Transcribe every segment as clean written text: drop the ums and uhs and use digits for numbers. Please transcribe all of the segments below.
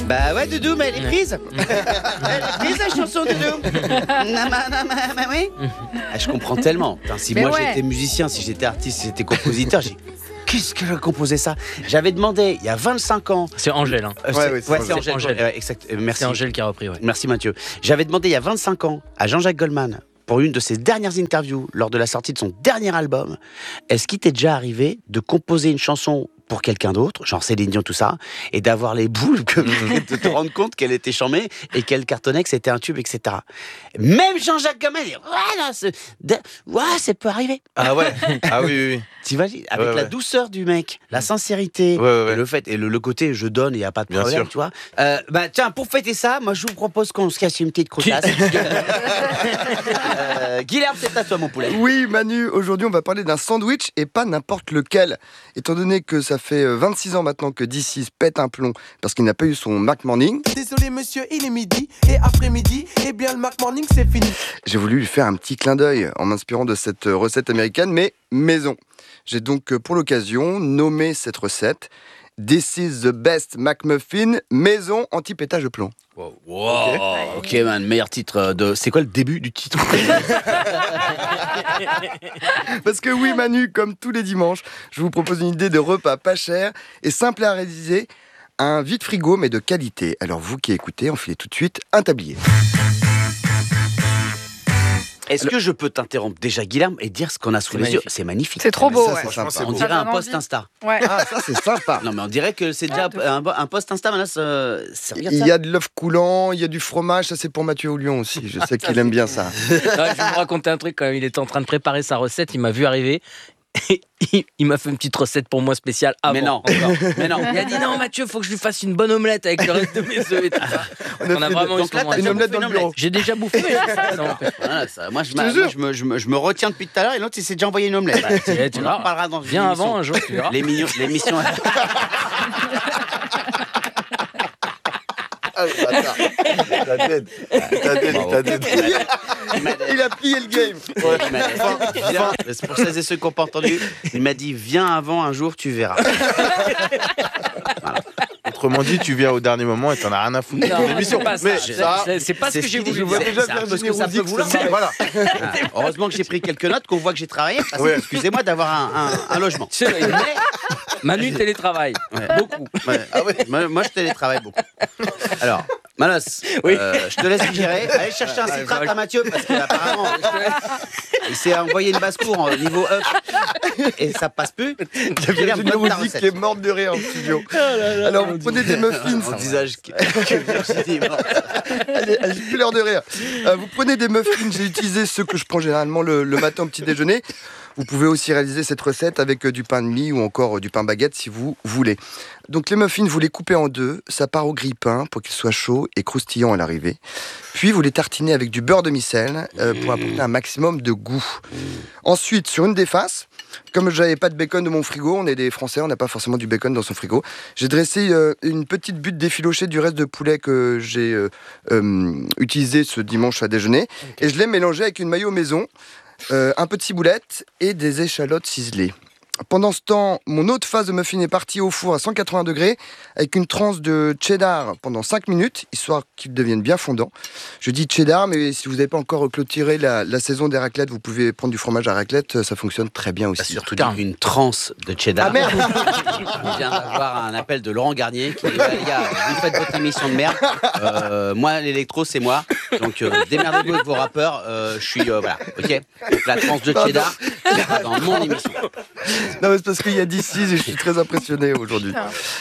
Bah ouais, Doudou, mais elle est prise. Elle est prise, la chanson, Doudou. Oui. Ah, je comprends tellement. Putain, si moi j'étais musicien, si j'étais artiste, si j'étais compositeur, qu'est-ce qu'elle a composé ça? J'avais demandé il y a 25 ans. C'est Angèle. Hein. C'est Angèle. Exact. Merci. C'est Angèle qui a repris. Ouais. Merci Mathieu. J'avais demandé il y a 25 ans à Jean-Jacques Goldman, pour une de ses dernières interviews, lors de la sortie de son dernier album, est-ce qu'il t'est déjà arrivé de composer une chanson pour quelqu'un d'autre, genre Céline Dion, tout ça, et d'avoir les boules, de te rendre compte qu'elle était chambée et qu'elle cartonnait, que c'était un tube, etc. Même Jean-Jacques Goldman dit ça peut arriver. Ah ouais. Ah oui. T'imagines, avec la douceur du mec, la sincérité, et le fait, et le côté je donne, il n'y a pas de problème, tu vois. Tiens, pour fêter ça, moi je vous propose qu'on se casse une petite croutasse. Guilherme, c'est à toi mon poulet. Oui Manu, aujourd'hui on va parler d'un sandwich et pas n'importe lequel. Étant donné que ça fait 26 ans maintenant que DC pète un plomb parce qu'il n'a pas eu son Mac Morning. Désolé monsieur, il est midi et après-midi, eh bien le Mac Morning c'est fini. J'ai voulu lui faire un petit clin d'œil en m'inspirant de cette recette américaine, mais maison. J'ai donc pour l'occasion nommé cette recette This is the best McMuffin maison anti-pétage de plomb. Wow. Ok man, meilleur titre de... C'est quoi le début du titre? Parce que oui Manu, comme tous les dimanches, je vous propose une idée de repas pas cher et simple à réaliser, un vide-frigo mais de qualité. Alors vous qui écoutez, enfilez tout de suite un tablier. Est-ce que je peux t'interrompre déjà, Guilherme, et dire ce qu'on a sous les yeux? C'est magnifique. C'est trop beau. Ça, Ouais. c'est sympa. On dirait un post Insta. Ouais. Ah, ça c'est sympa. Non, mais on dirait que c'est déjà un post Insta. Maintenant, Il y a de l'œuf coulant, il y a du fromage, ça c'est pour Mathieu Oulion aussi. Je sais qu'il aime bien ça. Je vais vous raconter un truc quand même. Il était en train de préparer sa recette, il m'a vu arriver. Il m'a fait une petite recette pour moi spéciale avant. Mais non, mais non. Il a dit non Mathieu, faut que je lui fasse une bonne omelette avec le reste de mes œufs et tout ça. On a vraiment eu ce moment. Une omelette dans le bureau. J'ai déjà bouffé. Voilà, ça, moi, je me retiens depuis tout à l'heure et l'autre il s'est déjà envoyé une omelette. Tu On vois, en parlera dans une viens émission. avant un jour, tu verras. L'émission. Ta tête. Il a plié le game. Viens, c'est pour celles et ceux qui n'ont pas entendu, il m'a dit viens avant un jour, tu verras. Voilà. Autrement dit, tu viens au dernier moment et t'en as rien à foutre. Non, L'émission. c'est pas ce que j'ai voulu Je vois dire. déjà Parce que ça peut vouloir. Voilà. Heureusement que j'ai pris quelques notes, qu'on voit que j'ai travaillé. Parce que, excusez-moi d'avoir un logement. Mais Manu télétravaille. Beaucoup. Moi, je télétravaille beaucoup. Alors, Manos, je te laisse digérer. Allez chercher un citrate à Mathieu, parce qu'apparemment, il s'est envoyé une basse-cour au niveau œuf et ça passe plus. Il y a une musique qui est morte de rire en studio. Alors, vous prenez des muffins. Mon visage que Virginie est morte. Elle pleure de rire. Vous prenez des muffins, j'ai utilisé ceux que je prends généralement le matin au petit déjeuner. Vous pouvez aussi réaliser cette recette avec du pain de mie ou encore du pain baguette si vous voulez. Donc les muffins, vous les coupez en deux, ça part au grille-pain pour qu'ils soient chauds et croustillants à l'arrivée. Puis vous les tartinez avec du beurre demi-sel pour apporter un maximum de goût. Ensuite, sur une des faces, comme je n'avais pas de bacon de mon frigo, on est des Français, on n'a pas forcément du bacon dans son frigo, j'ai dressé une petite butte d'effiloché du reste de poulet que j'ai utilisé ce dimanche à déjeuner. Et je l'ai mélangé avec une mayo maison, un peu de ciboulette et des échalotes ciselées. Pendant ce temps, mon autre phase de muffin est partie au four à 180 degrés avec une tranche de cheddar pendant 5 minutes, histoire qu'il devienne bien fondant. Je dis cheddar, mais si vous n'avez pas encore clôturé la saison des raclettes, vous pouvez prendre du fromage à raclette, ça fonctionne très bien aussi. Surtout une transe de cheddar. Ah merde. On vient d'avoir un appel de Laurent Garnier qui dit les gars, vous faites votre émission de merde. Moi, l'électro, c'est moi. Donc, démerdez-vous avec vos rappeurs. Je suis. Voilà, ok. Donc, la transe de cheddar, c'est dans mon émission. Non, mais c'est parce qu'il y a d'ici et je suis très impressionné aujourd'hui.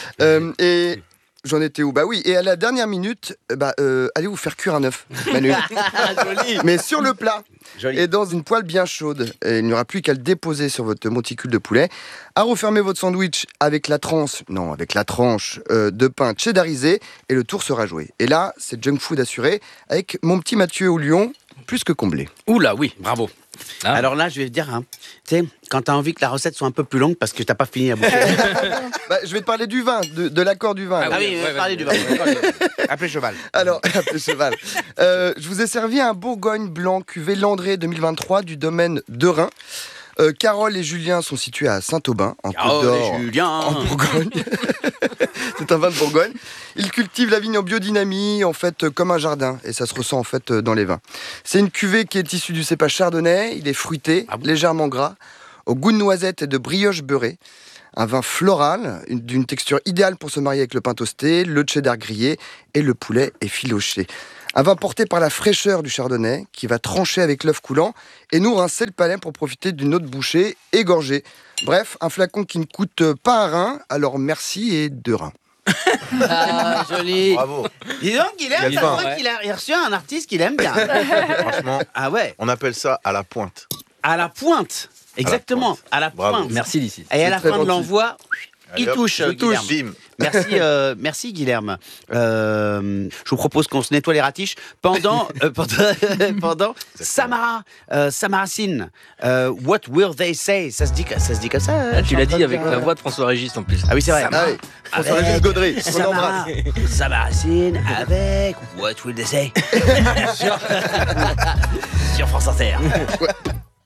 Et j'en étais où? Bah oui, et à la dernière minute, allez vous faire cuire un œuf, Manu. Joli. Mais sur le plat. Joli. Et dans une poêle bien chaude. Et il n'y aura plus qu'à le déposer sur votre monticule de poulet. À refermer votre sandwich avec la tranche de pain cheddarisé et le tour sera joué. Et là, c'est junk food assuré avec mon petit Mathieu au Lyon, plus que comblé. Oula, oui, bravo. Ah. Alors là, je vais te dire, tu sais, quand t'as envie que la recette soit un peu plus longue parce que t'as pas fini à bouffer. Je vais te parler du vin, de l'accord du vin. Ah oui, parlez du vin. Appelez cheval. Alors, appelez cheval. Je vous ai servi un Bourgogne blanc cuvée Landré 2023 du domaine de Rhin. Carole et Julien sont situés à Saint-Aubin, en Côte Oh, d'Or, Julien. en Bourgogne. C'est un vin de Bourgogne. Ils cultivent la vigne en biodynamie, en fait, comme un jardin. Et ça se ressent, en fait, dans les vins. C'est une cuvée qui est issue du cépage chardonnay. Il est fruité, légèrement gras, au goût de noisette et de brioche beurrée. Un vin floral, d'une texture idéale pour se marier avec le pain toasté, le cheddar grillé et le poulet effiloché. Un vin porté par la fraîcheur du chardonnay qui va trancher avec l'œuf coulant et nous rincer le palais pour profiter d'une autre bouchée égorgée. Bref, un flacon qui ne coûte pas un rein, alors merci et 2 reins. Ah, joli. Bravo. Dis donc, Guilhem, Il c'est a faim. vrai qu'il a reçu un artiste qu'il aime bien. Franchement, Ah ouais, on appelle ça à la pointe. à la pointe. Exactement, à la Bravo. pointe. Merci d'ici. Et à la très fin de gentil. l'envoi, il Allez, hop, touche, je Guilhem. Bim. Merci, merci Guilherme. Je vous propose qu'on se nettoie les ratiches pendant Samara, Samaracine. What will they say? Ça se dit comme ça. Ah, tu l'as dit avec la voix de François Régis en plus. Ah oui, c'est vrai. Ah oui, François-Régis Gaudry, on l'embrasse. Samaracine avec What will they say? sur France Inter. Ouais.